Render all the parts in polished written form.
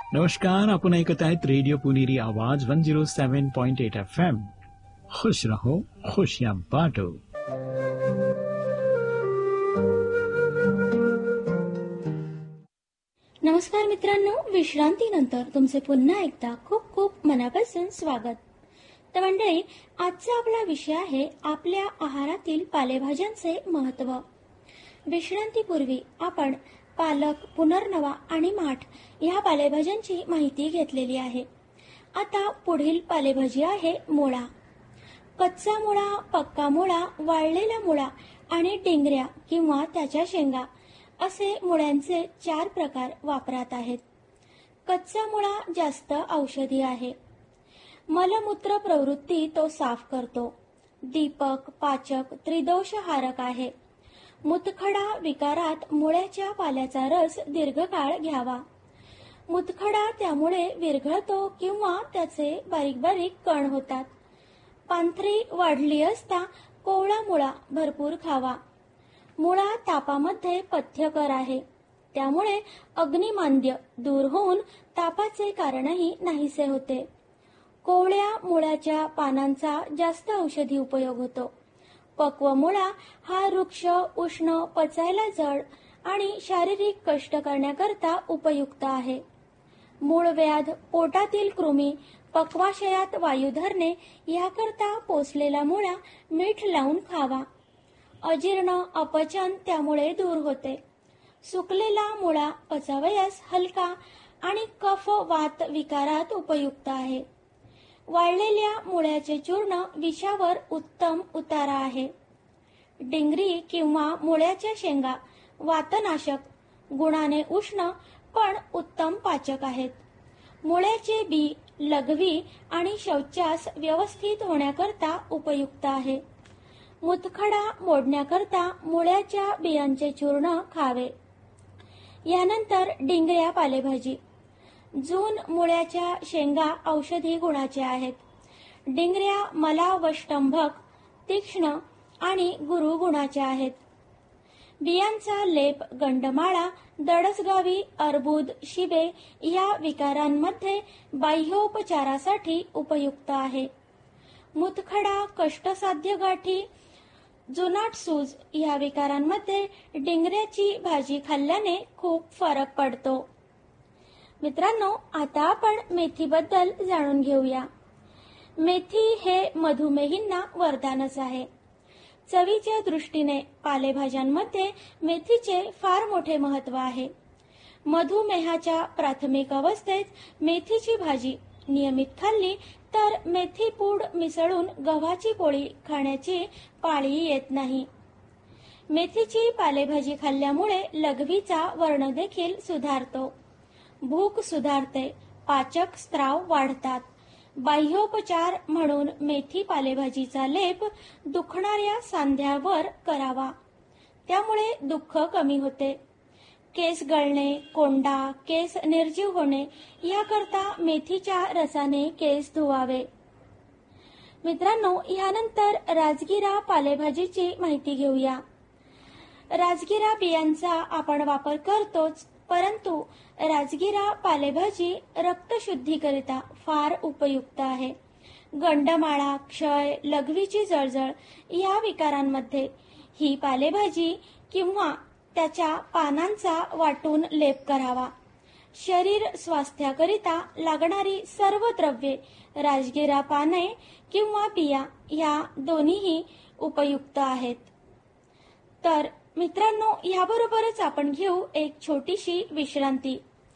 नमस्कार, आपण ऐकत आहेत रेडिओ पुनेरी आवाज 107.8 FM. खुश रहो, खुशियां बांटो. नमस्कार मित्रांनो, विश्रांतीनंतर तुमचे पुन्हा एकदा खूप खूप मनापासून स्वागत. तर मंडळी, आजचा आपला विषय आहे आपल्या आहारातील पालेभाज्यांचे महत्त्व. विश्रांतीपूर्वी आपण पालक, पुनर्नवा आणि माठ या पालेभाज्यांची माहिती घेतलेली आहे. आता पुढील पालेभाजी आहे मुळा. कच्चा मुळा, पक्का मुळा, वाळलेला मुळा आणि डिंगऱ्या किंवा त्याच्या शेंगा असे मुळ्यांचे 4 प्रकार वापरात आहेत. कच्चा मुळा जास्त औषधी आहे. मलमूत्र प्रवृत्ती तो साफ करतो. दीपक, पाचक, त्रिदोषहारक आहे. मुतखडा विकारात मुळ्याच्या पाल्याचा रस दीर्घकाळ घ्यावा. मुतखडा त्यामुळे विरघळतो किंवा त्याचे बारीक बारीक कण होतात. पांढरी वाढली असता कोवळा मुळा भरपूर खावा. मुळा तापामध्ये पथ्यकर आहे, त्यामुळे अग्निमांद्य दूर होऊन तापाचे कारणही नाहीसे होते. कोवळ्या मुळ्याच्या पानांचा जास्त औषधी उपयोग होतो. पक्व मुळा हा वृक्ष उष्ण, पचायला जड आणि शारीरिक कष्ट करण्याकरता उपयुक्त आहे. मूळव्याध, पोटातील कृमी, पक्वाशयात वायू धरणे याकरता पोसलेला मुळा मीठ लावून खावा. अजीर्ण, अपचन त्यामुळे दूर होते. सुकलेला मुळा पचावयास हलका आणि कफ वात विकारात उपयुक्त आहे. वाळलेल्या मुळ्याचे चूर्ण विषावर उत्तम उतारा आहे. डिंगरी किंवा मुळ्याच्या शेंगा वातनाशक, गुणाने उष्ण पण उत्तम पाचक आहेत. मुळ्याचे बी लघवी आणि शौचास व्यवस्थित होण्याकरता उपयुक्त आहे. मुतखडा मोडण्याकरता मुळ्याच्या बियांचे चूर्ण खावे. यानंतर डिंगऱ्या पालेभाजी. जून मुळ्याच्या शेंगा औषधी गुणाचे आहेत. डिंगऱ्या मलावष्टंभक, तीक्ष्ण आणि गुरु गुणाच्या आहेत. बियांचा लेप गंडमाळा, दडसगावी, अर्बुद, शिबे या विकारांमध्ये बाह्योपचारासाठी उपयुक्त आहे. मुतखडा, कष्टसाध्य गाठी, जुनाट सूज या विकारांमध्ये डिंगऱ्याची भाजी खाल्ल्याने खूप फरक पडतो. मित्रांनो, आता आपण मेथीबद्दल जाणून घेऊया. मेथी हे मधुमेहींना वरदानच आहे. चवीच्या दृष्टीने पालेभाज्यांमध्ये मेथीचे फार मोठे महत्त्व आहे. मधुमेहाच्या प्राथमिक अवस्थेत मेथीची भाजी नियमित खाल्ली तर मेथी पूड मिसळून गव्हाची पोळी खाण्याची पाळी येत नाही. मेथीची पालेभाजी खाल्ल्यामुळे लघवीचा वर्ण देखील सुधारतो. भूक सुधारते, पाचक स्त्राव वाढतात. बाह्योपचार म्हणून मेथी पालेभाजीचा लेप दुखणाऱ्या सांध्यावर करावा, त्यामुळे दुःख कमी होते. केस गळणे, कोंडा, केस निर्जीव होणे याकरता मेथीच्या रसाने केस धुवावे. मित्रांनो, यानंतर राजगिरा पालेभाजीची माहिती घेऊया. राजगिरा बियांचा आपण वापर करतोच, परंतु राजगिरा पालेभाजी रक्तशुद्धीकरिता फार उपयुक्त आहे. गंडमाळा, क्षय, लघवीची जळजळ या विकारांमध्ये ही पालेभाजी किंवा त्याच्या पानांचा वाटून लेप करावा. शरीर स्वास्थ्याकरिता लागणारी सर्व द्रव्ये राजगिरा पाने किंवा बिया या दोन्हीही उपयुक्त आहेत. तर मित्रांनो, याबरोबरच आपण घेऊ एक छोटीशी विश्रांती.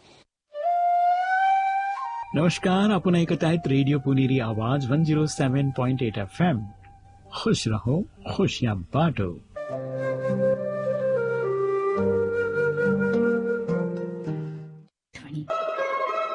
नमस्कार, आपण ऐकत आहेत रेडिओ पुनेरी आवाज 107.8 FM. खुश रहो, खुशियां बांटो.